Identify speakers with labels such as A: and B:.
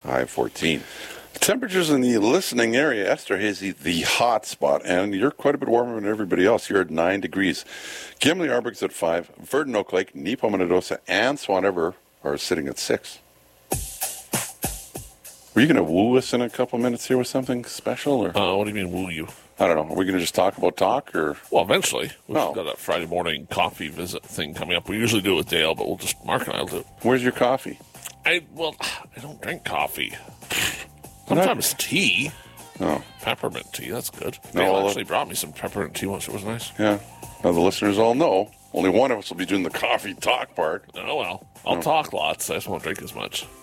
A: high of 14. Temperatures in the listening area, Esterhazy, the hot spot, and you're quite a bit warmer than everybody else. You're at 9 degrees. Gimli Arberg's at 5. Verdon, Oak Lake, Neepo-Minidosa, and Swan River are sitting at 6. Are you going to woo us in a couple minutes here with something special? Or
B: what do you mean, woo you?
A: I don't know. Are we going to just talk about talk? Or
B: Well, eventually. We've got a Friday morning coffee visit thing coming up. We usually do it with Dale, but Mark and I will do it.
A: Where's your coffee?
B: I don't drink coffee. Sometimes tea.
A: Oh.
B: Peppermint tea, that's good.
A: No,
B: Dale actually brought me some peppermint tea once. It was nice.
A: Yeah. Now, the listeners all know. Only one of us will be doing the coffee talk part.
B: Oh, well. I'll talk lots. I just won't drink as much.